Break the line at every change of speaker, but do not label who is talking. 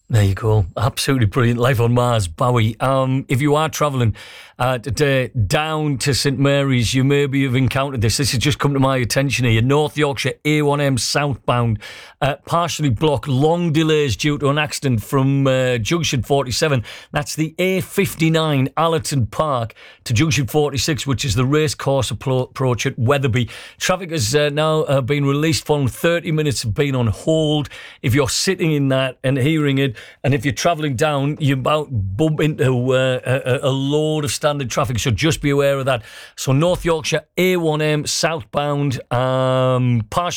There you go. Absolutely brilliant. Life on Mars, Bowie. If you are travelling today down to St Mary's, you maybe have encountered this. This has just come to my attention here. North Yorkshire A1M southbound, partially blocked. Long delays due to an accident from Junction 47. That's the A59 Allerton Park to Junction 46, which is the racecourse approach at Wetherby. Traffic has now been released following 30 minutes of being on hold. If you're sitting in that and hearing it, and if you're travelling down, you about bump into a load of standard traffic, so just be aware of that. So North Yorkshire A1M southbound, partially